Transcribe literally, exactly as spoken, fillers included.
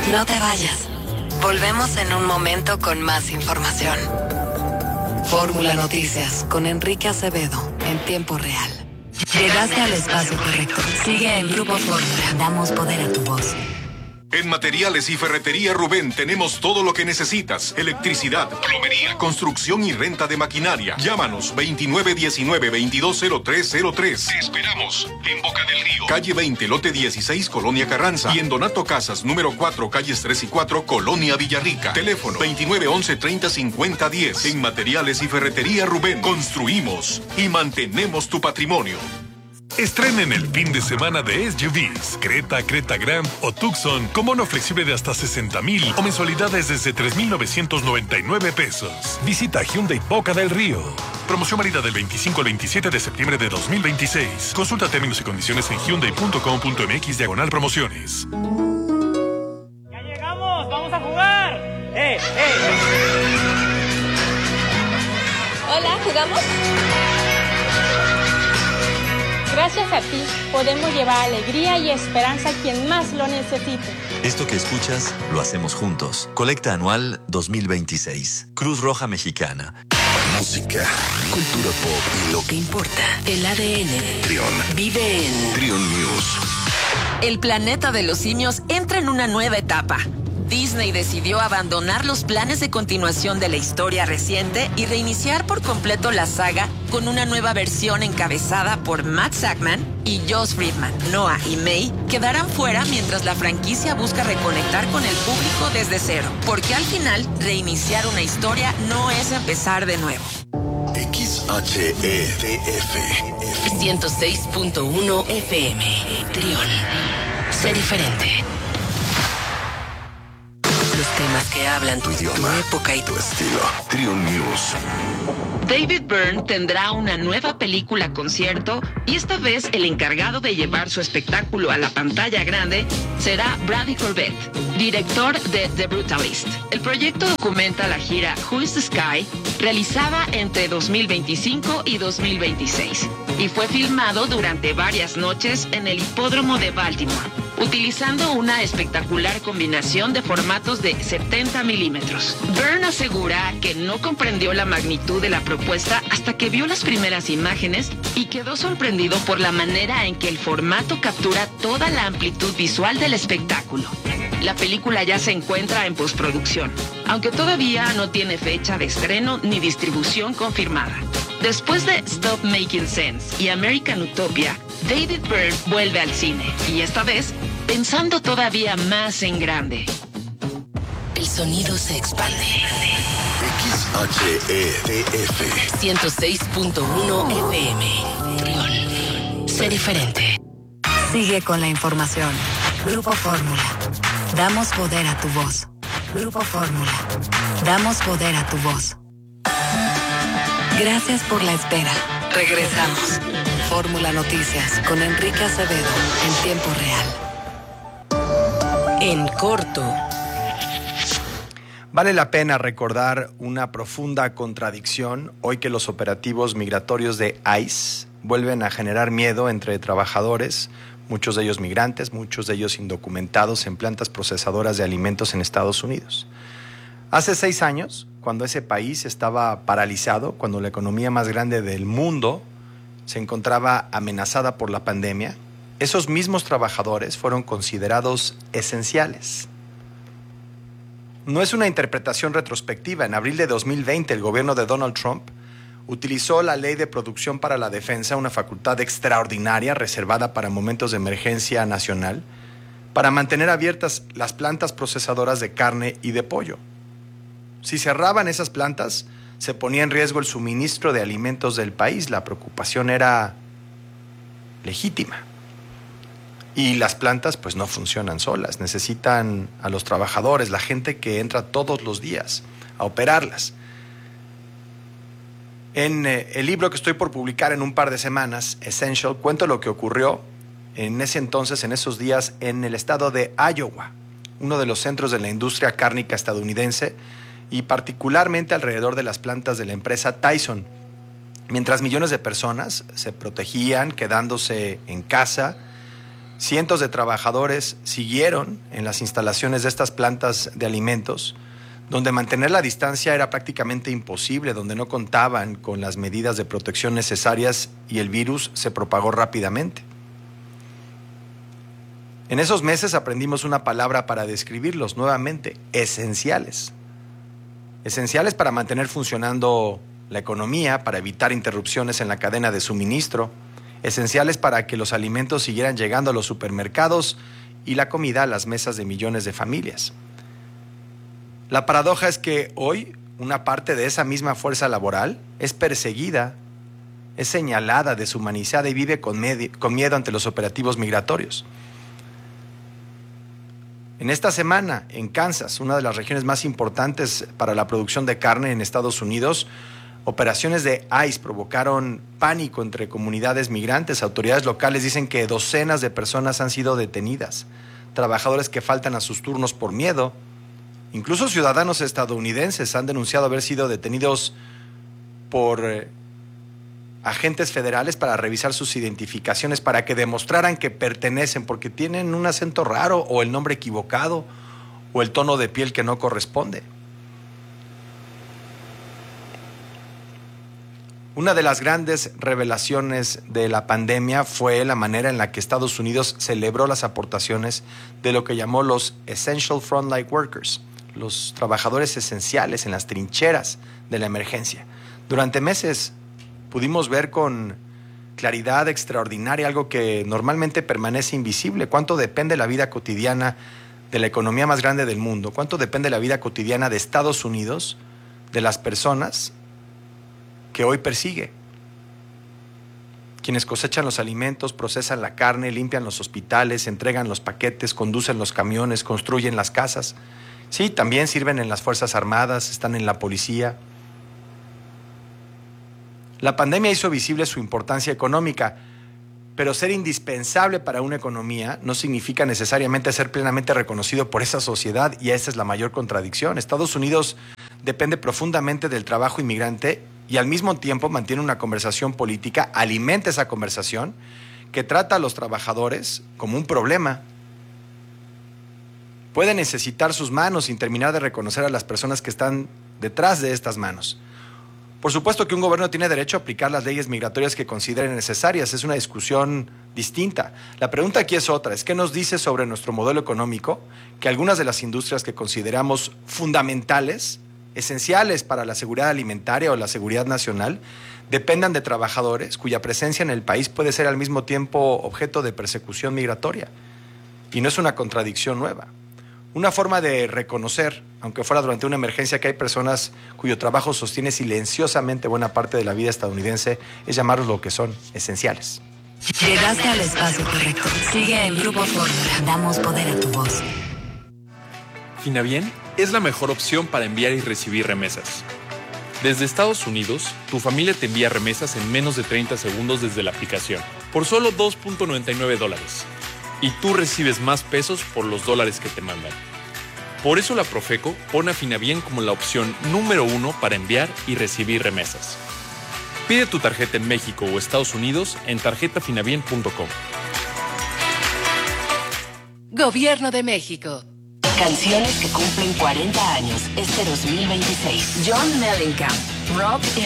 No te vayas. Volvemos en un momento con más información. Fórmula Noticias con Enrique Acevedo en tiempo real. Llegaste al espacio correcto. Sigue en Grupo Fórmula. Damos poder a tu voz. En Materiales y Ferretería Rubén tenemos todo lo que necesitas. Electricidad, plomería, construcción y renta de maquinaria. Llámanos veintinueve diecinueve veintidós cero tres cero tres. Te esperamos en Boca del Río, calle veinte, lote dieciséis, Colonia Carranza. Y en Donato Casas, número cuatro, calles tres y cuatro, Colonia Villarrica. Teléfono veintinueve once treinta cincuenta diez. En Materiales y Ferretería Rubén construimos y mantenemos tu patrimonio. Estrenen el fin de semana de S U Vs, Creta, Creta Grand o Tucson con bono flexible de hasta sesenta mil o mensualidades desde tres mil novecientos noventa y nueve pesos. Visita Hyundai Boca del Río. Promoción válida del veinticinco al veintisiete de septiembre de dos mil veintiséis. Consulta términos y condiciones en hyundai punto com punto m x diagonal promociones. ¡Ya llegamos! ¡Vamos a jugar! ¡Eh, eh! Hola, ¿jugamos? Gracias a ti, podemos llevar alegría y esperanza a quien más lo necesite. Esto que escuchas, lo hacemos juntos. Colecta anual dos mil veintiséis. Cruz Roja Mexicana. Música, cultura pop y lo que importa. El A D N. Trión. Vive en Trión News. El planeta de los simios entra en una nueva etapa. Disney decidió abandonar los planes de continuación de la historia reciente y reiniciar por completo la saga con una nueva versión encabezada por Matt Sackman y Josh Friedman. Noah y May quedarán fuera mientras la franquicia busca reconectar con el público desde cero, porque al final reiniciar una historia no es empezar de nuevo. X H E D F ciento seis punto uno F M. Trión. Sé diferente. Los temas que hablan tu idioma, tu época y tu estilo. Trión News. David Byrne tendrá una nueva película concierto y esta vez el encargado de llevar su espectáculo a la pantalla grande será Brady Corbett, director de The Brutalist. El proyecto documenta la gira Who is the Sky, realizada entre dos mil veinticinco y dos mil veintiséis, y fue filmado durante varias noches en el hipódromo de Baltimore, utilizando una espectacular combinación de formatos de setenta milímetros. Byrne asegura que no comprendió la magnitud de la propuesta hasta que vio las primeras imágenes y quedó sorprendido por la manera en que el formato captura toda la amplitud visual del espectáculo. La película ya se encuentra en postproducción, aunque todavía no tiene fecha de estreno ni distribución confirmada. Después de Stop Making Sense y American Utopia, David Byrne vuelve al cine, y esta vez pensando todavía más en grande. El sonido se expande. X H E D F ciento seis punto uno F M. Trión. Sé diferente. Sigue con la información. Grupo Fórmula. Damos poder a tu voz. Grupo Fórmula. Damos poder a tu voz. Gracias por la espera. Regresamos. Fórmula Noticias con Enrique Acevedo en tiempo real. En corto. Vale la pena recordar una profunda contradicción hoy que los operativos migratorios de ICE vuelven a generar miedo entre trabajadores, muchos de ellos migrantes, muchos de ellos indocumentados en plantas procesadoras de alimentos en Estados Unidos. Hace seis años, cuando ese país estaba paralizado, cuando la economía más grande del mundo se encontraba amenazada por la pandemia, esos mismos trabajadores fueron considerados esenciales. No es una interpretación retrospectiva. En abril de dos mil veinte, el gobierno de Donald Trump utilizó la Ley de Producción para la Defensa, una facultad extraordinaria reservada para momentos de emergencia nacional, para mantener abiertas las plantas procesadoras de carne y de pollo. Si cerraban esas plantas, se ponía en riesgo el suministro de alimentos del país. La preocupación era legítima. Y las plantas pues no funcionan solas, necesitan a los trabajadores, la gente que entra todos los días a operarlas. En eh, el libro que estoy por publicar en un par de semanas, Essential, cuento lo que ocurrió en ese entonces, en esos días, en el estado de Iowa, uno de los centros de la industria cárnica estadounidense, y particularmente alrededor de las plantas de la empresa Tyson. Mientras millones de personas se protegían quedándose en casa, Cientos de trabajadores siguieron en las instalaciones de estas plantas de alimentos, donde mantener la distancia era prácticamente imposible, donde no contaban con las medidas de protección necesarias y el virus se propagó rápidamente. En esos meses aprendimos una palabra para describirlos nuevamente: esenciales. Esenciales para mantener funcionando la economía, para evitar interrupciones en la cadena de suministro, esenciales para que los alimentos siguieran llegando a los supermercados y la comida a las mesas de millones de familias. La paradoja es que hoy una parte de esa misma fuerza laboral es perseguida, es señalada, deshumanizada y vive con, con miedo ante los operativos migratorios. En esta semana, en Kansas, una de las regiones más importantes para la producción de carne en Estados Unidos, operaciones de ICE provocaron pánico entre comunidades migrantes. Autoridades locales dicen que docenas de personas han sido detenidas, trabajadores que faltan a sus turnos por miedo. Incluso ciudadanos estadounidenses han denunciado haber sido detenidos por eh, agentes federales para revisar sus identificaciones, para que demostraran que pertenecen, porque tienen un acento raro o el nombre equivocado o el tono de piel que no corresponde. Una de las grandes revelaciones de la pandemia fue la manera en la que Estados Unidos celebró las aportaciones de lo que llamó los Essential Frontline Workers, los trabajadores esenciales en las trincheras de la emergencia. Durante meses pudimos ver con claridad extraordinaria algo que normalmente permanece invisible: cuánto depende la vida cotidiana de la economía más grande del mundo, cuánto depende la vida cotidiana de Estados Unidos de las personas que hoy persigue. Quienes cosechan los alimentos, procesan la carne, limpian los hospitales, entregan los paquetes, conducen los camiones, construyen las casas. Sí, también sirven en las Fuerzas Armadas, están en la policía. La pandemia hizo visible su importancia económica, pero ser indispensable para una economía no significa necesariamente ser plenamente reconocido por esa sociedad, y esa es la mayor contradicción. Estados Unidos depende profundamente del trabajo inmigrante y al mismo tiempo mantiene una conversación política, alimenta esa conversación, que trata a los trabajadores como un problema. Puede necesitar sus manos sin terminar de reconocer a las personas que están detrás de estas manos. Por supuesto que un gobierno tiene derecho a aplicar las leyes migratorias que considere necesarias. Es una discusión distinta. La pregunta aquí es otra. Es ¿qué nos dice sobre nuestro modelo económico que algunas de las industrias que consideramos fundamentales, esenciales para la seguridad alimentaria o la seguridad nacional, dependan de trabajadores cuya presencia en el país puede ser al mismo tiempo objeto de persecución migratoria? Y no es una contradicción nueva. Una forma de reconocer, aunque fuera durante una emergencia, que hay personas cuyo trabajo sostiene silenciosamente buena parte de la vida estadounidense, es llamarlos lo que son: esenciales. Llegaste al espacio correcto. Sigue el Grupo Fórmula. Damos poder a tu voz. Finabién es la mejor opción para enviar y recibir remesas. Desde Estados Unidos, tu familia te envía remesas en menos de treinta segundos desde la aplicación, por solo dos punto noventa y nueve dólares. Y tú recibes más pesos por los dólares que te mandan. Por eso la Profeco pone a Finabién como la opción número uno para enviar y recibir remesas. Pide tu tarjeta en México o Estados Unidos en tarjeta finabién punto com. Gobierno de México. Canciones que cumplen cuarenta años este dos mil veintiséis. John Mellencamp, Rock y